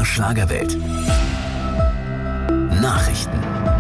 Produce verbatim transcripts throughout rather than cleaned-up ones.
der Schlagerwelt. Nachrichten.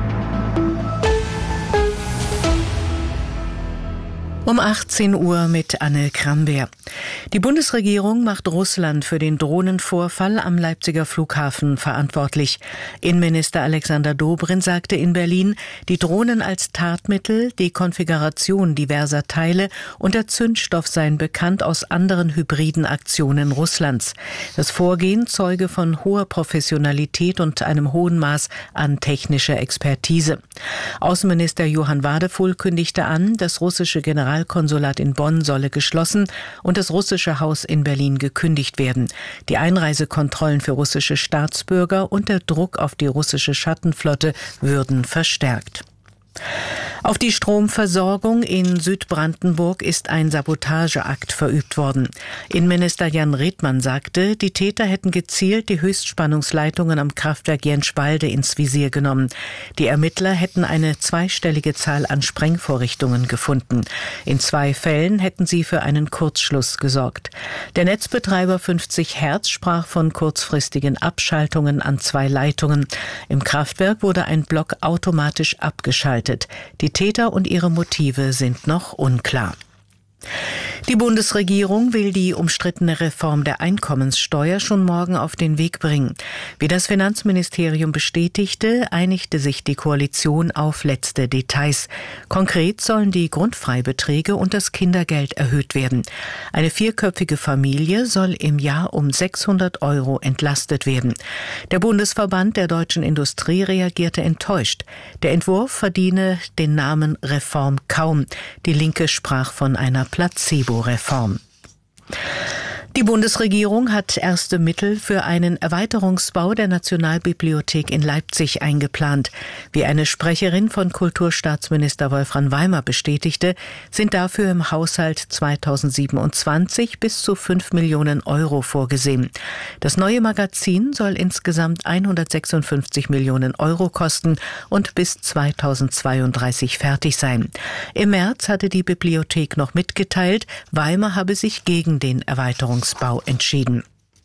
Um achtzehn Uhr mit Anne Krambeer. Die Bundesregierung macht Russland für den Drohnenvorfall am Leipziger Flughafen verantwortlich. Innenminister Alexander Dobrindt sagte in Berlin, die Drohnen als Tatmittel, die Konfiguration diverser Teile und der Zündstoff seien bekannt aus anderen hybriden Aktionen Russlands. Das Vorgehen zeuge von hoher Professionalität und einem hohen Maß an technischer Expertise. Außenminister Johann Wadefuhl kündigte an, das russische General Konsulat in Bonn solle geschlossen und das russische Haus in Berlin gekündigt werden. Die Einreisekontrollen für russische Staatsbürger und der Druck auf die russische Schattenflotte würden verstärkt. Auf die Stromversorgung in Südbrandenburg ist ein Sabotageakt verübt worden. Innenminister Jan Redmann sagte, die Täter hätten gezielt die Höchstspannungsleitungen am Kraftwerk Jenschwalde ins Visier genommen. Die Ermittler hätten eine zweistellige Zahl an Sprengvorrichtungen gefunden. In zwei Fällen hätten sie für einen Kurzschluss gesorgt. Der Netzbetreiber fünfzig Hertz sprach von kurzfristigen Abschaltungen an zwei Leitungen. Im Kraftwerk wurde ein Block automatisch abgeschaltet. Die Täter und ihre Motive sind noch unklar. Die Bundesregierung will die umstrittene Reform der Einkommenssteuer schon morgen auf den Weg bringen. Wie das Finanzministerium bestätigte, einigte sich die Koalition auf letzte Details. Konkret sollen die Grundfreibeträge und das Kindergeld erhöht werden. Eine vierköpfige Familie soll im Jahr um sechshundert Euro entlastet werden. Der Bundesverband der deutschen Industrie reagierte enttäuscht. Der Entwurf verdiene den Namen Reform kaum. Die Linke sprach von einer Placebo-Reform. Die Bundesregierung hat erste Mittel für einen Erweiterungsbau der Nationalbibliothek in Leipzig eingeplant. Wie eine Sprecherin von Kulturstaatsminister Wolfram Weimer bestätigte, sind dafür im Haushalt zweitausendsiebenundzwanzig bis zu fünf Millionen Euro vorgesehen. Das neue Magazin soll insgesamt hundertsechsundfünfzig Millionen Euro kosten und bis zweitausendzweiunddreißig fertig sein. Im März hatte die Bibliothek noch mitgeteilt, Weimer habe sich gegen den Erweiterungsbau Bau entschieden.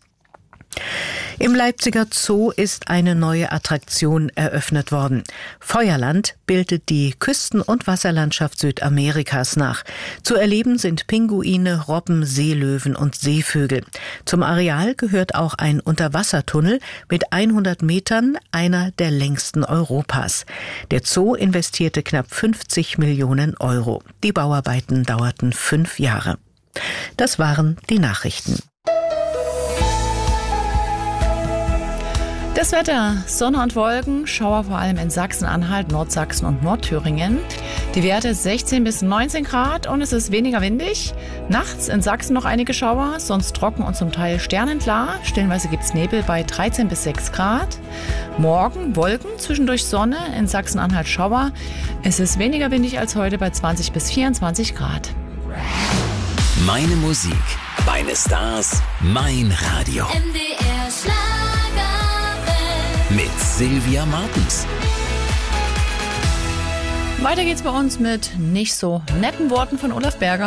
Im Leipziger Zoo ist eine neue Attraktion eröffnet worden. Feuerland bildet die Küsten- und Wasserlandschaft Südamerikas nach. Zu erleben sind Pinguine, Robben, Seelöwen und Seevögel. Zum Areal gehört auch ein Unterwassertunnel mit hundert Metern, einer der längsten Europas. Der Zoo investierte knapp fünfzig Millionen Euro. Die Bauarbeiten dauerten fünf Jahre. Das waren die Nachrichten. Das Wetter, Sonne und Wolken, Schauer vor allem in Sachsen-Anhalt, Nordsachsen und Nordthüringen. Die Werte sechzehn bis neunzehn Grad und es ist weniger windig. Nachts in Sachsen noch einige Schauer, sonst trocken und zum Teil sternenklar. Stellenweise gibt es Nebel bei dreizehn bis sechs Grad. Morgen Wolken, zwischendurch Sonne, in Sachsen-Anhalt Schauer. Es ist weniger windig als heute bei zwanzig bis vierundzwanzig Grad. Meine Musik, meine Stars, mein Radio. M D R Schlagerwelt. Mit Sylvia Martens. Weiter geht's bei uns mit nicht so netten Worten von Olaf Berger.